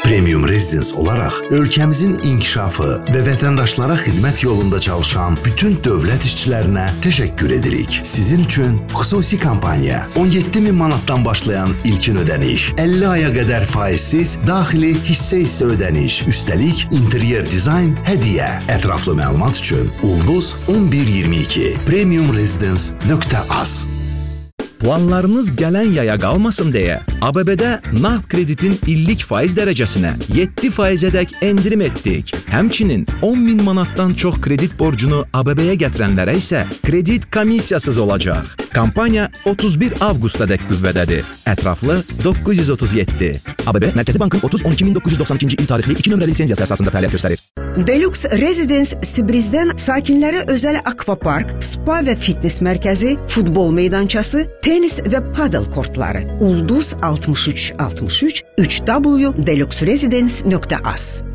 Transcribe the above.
Premium Residence olaraq ölkəmizin inkişafı və vətəndaşlara xidmət yolunda çalışan bütün dövlət işçilərinə təşəkkür edirik. Sizin üçün xüsusi kampaniya 17.000 manatdan başlayan ilkin ödəniş, 50 aya qədər faizsiz daxili hissə ödəniş, üstəlik interyer dizayn hədiyyə. Ətraflı məlumat üçün Ulduz 1122 premiumresidence.az. Planlarınız gələn yaya qalmasın deyə ABB-də nağd kreditin illik faiz dərəcəsinə 7%-ədək endirim etdik. Həmçinin 10.000 manatdan çox kredit borcunu ABB-yə gətirənlərə isə kredit komissiyasız olacaq. Kampaniya 31 avqustadək qüvvədədir. Ətraflı 937. ABB Mərkəzi Bankın 30-12-1992-ci il tarixli 2 nömrəli lisenziyası əsasında fəaliyyət göstərir. Deluxe Residence Sibrizdən sakinlərə özəl akvapark, spa və fitness mərkəzi, futbol meydançası, tenis və padel kortları. Ulduz 6363 3w deluxeresidence.az.